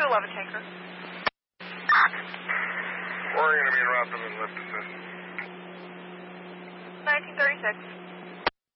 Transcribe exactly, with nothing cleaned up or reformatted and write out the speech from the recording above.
two eleven tanker. We're going to be in Rossman and Lipton. nineteen thirty-six.